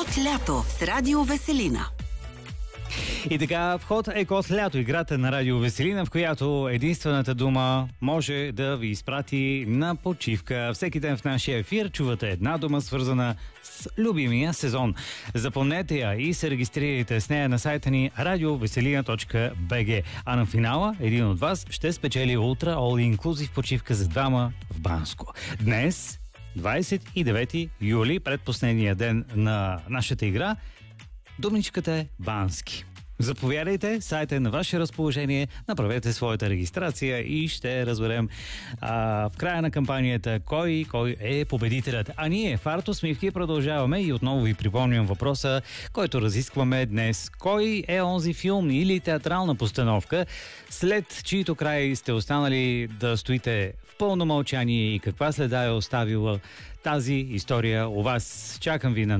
Код лято с Радио Веселина. И така, вход е Код лято, играта на Радио Веселина, в която единствената дума може да ви изпрати на почивка. Всеки ден в нашия ефир чувате една дума, свързана с любимия сезон. Запомнете я и се регистрирайте с нея на сайта ни radioveselina.bg. А на финала един от вас ще спечели Ultra All Inclusive почивка за двама в Банско. Днес, 29 юли, предпоследния ден на нашата игра, думничката е Бански. Заповядайте, сайтът е на ваше разположение, направете своята регистрация и ще разберем в края на кампанията кой е победителят. А ние в Артосмивки продължаваме и отново ви припомням въпроса, който разискваме днес. Кой е онзи филм или театрална постановка, след чието край сте останали да стоите в пълно мълчание и каква следа е оставила тази история у вас? Чакам ви на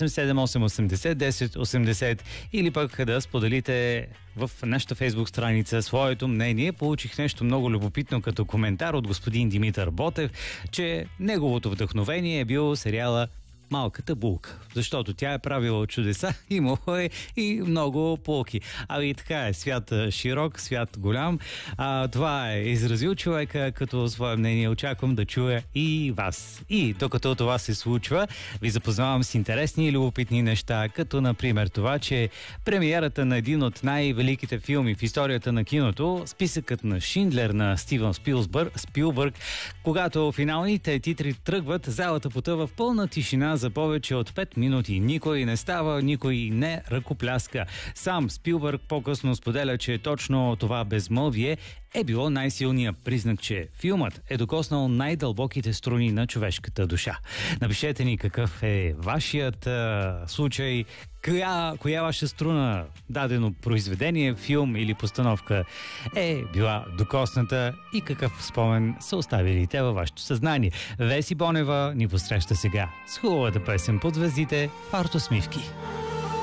0878801080 или пък да споделите в нашата фейсбук страница своето мнение. Получих нещо много любопитно като коментар от господин Димитър Ботев, че неговото вдъхновение е бил сериала Малката булка, защото тя е правила чудеса, имало е и много полки. И така е, свят широк, свят голям. Това е изразил човека като свое мнение. Очаквам да чуя и вас. И докато това се случва, ви запознавам с интересни и любопитни неща, като например това, че премиерата на един от най-великите филми в историята на киното, списъкът на Шиндлер на Стивън Спилбърг, когато финалните титри тръгват, залата потъва в пълна тишина за повече от 5 минути. Никой не става, никой не ръкопляска. Сам Спилбърг по-късно споделя, че точно това безмълвие е било най-силният признак, че филмът е докоснал най-дълбоките струни на човешката душа. Напишете ни какъв е вашият случай, коя ваша струна, дадено произведение, филм или постановка е била докосната и какъв спомен са оставили те във вашето съзнание. Веси Бонева ни посреща сега с хубавата песен под звездите в Артосмивки.